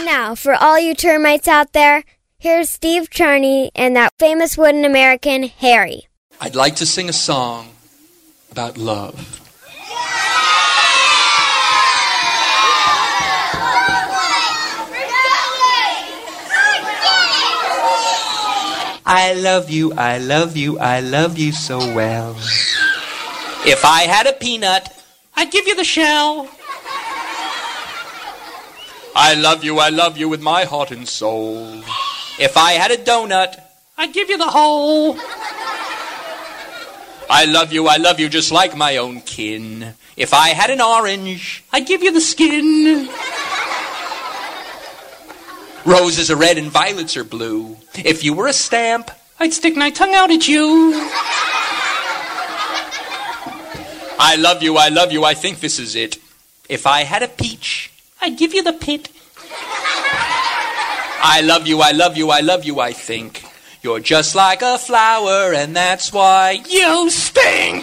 now, for all you termites out there, here's Steve Cherney and that famous wooden American, Harry. I'd like to sing a song about love. I love you, I love you, I love you so well. If I had a peanut, I'd give you the shell. I love you with my heart and soul. If I had a donut, I'd give you the whole. I love you just like my own kin. If I had an orange, I'd give you the skin. Roses are red and violets are blue. If you were a stamp, I'd stick my tongue out at you. I love you, I think this is it. If I had a peach, I'd give you the pit. I love you, I think. You're just like a flower, and that's why you stink.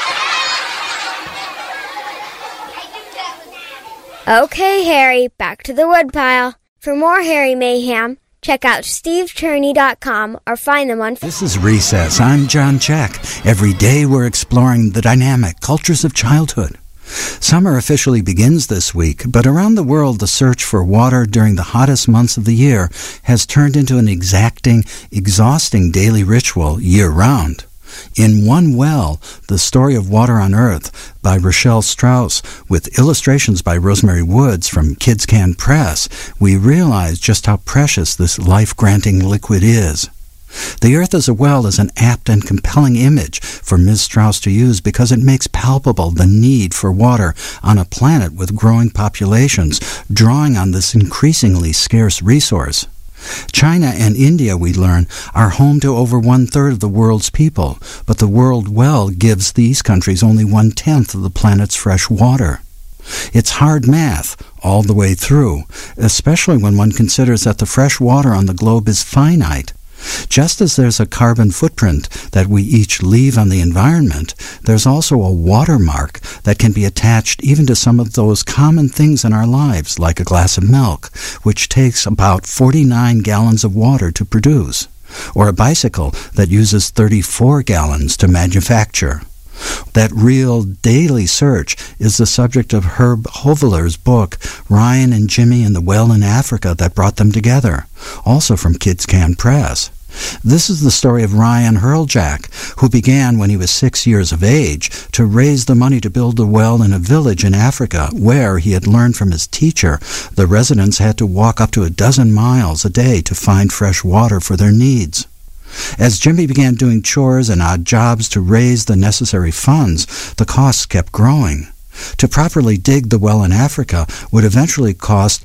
Okay, Harry, back to the woodpile. For more Harry Mayhem, check out stevecherney.com or find them on... This is Recess. I'm John Check. Every day we're exploring the dynamic cultures of childhood. Summer officially begins this week, but around the world the search for water during the hottest months of the year has turned into an exacting, exhausting daily ritual year-round. In One Well, The Story of Water on Earth by Rochelle Strauss, with illustrations by Rosemary Woods from Kids Can Press, we realize just how precious this life-granting liquid is. The Earth as a Well is an apt and compelling image for Ms. Strauss to use because it makes palpable the need for water on a planet with growing populations, drawing on this increasingly scarce resource. China and India, we learn, are home to over 1/3 of the world's people, but the World Well gives these countries only 1/10 of the planet's fresh water. It's hard math all the way through, especially when one considers that the fresh water on the globe is finite. Just as there's a carbon footprint that we each leave on the environment, there's also a watermark that can be attached even to some of those common things in our lives, like a glass of milk, which takes about 49 gallons of water to produce, or a bicycle that uses 34 gallons to manufacture. That real daily search is the subject of Herb Hoveler's book, Ryan and Jimmy and the Well in Africa That Brought Them Together, also from Kids Can Press. This is the story of Ryan Hurljack, who began when he was 6 years of age to raise the money to build a well in a village in Africa where, he had learned from his teacher, the residents had to walk up to 12 miles a day to find fresh water for their needs. As Jimmy began doing chores and odd jobs to raise the necessary funds, the costs kept growing. To properly dig the well in Africa would eventually cost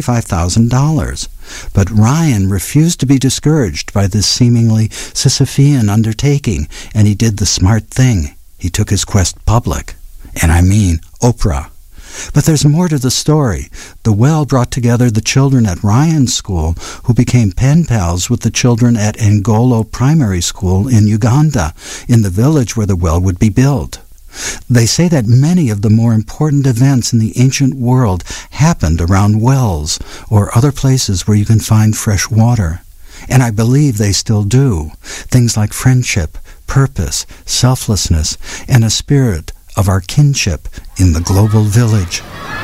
$25,000. But Ryan refused to be discouraged by this seemingly Sisyphean undertaking, and he did the smart thing. He took his quest public. And I mean Oprah. But there's more to the story. The well brought together the children at Ryan's school, who became pen pals with the children at Ngolo Primary School in Uganda, in the village where the well would be built. They say that many of the more important events in the ancient world happened around wells or other places where you can find fresh water. And I believe they still do. Things like friendship, purpose, selflessness, and a spirit of our kinship in the global village.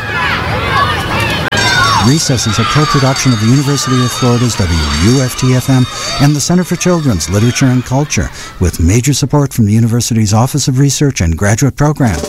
Recess is a co-production of the University of Florida's WUFT-FM and the Center for Children's Literature and Culture, with major support from the university's Office of Research and Graduate Programs.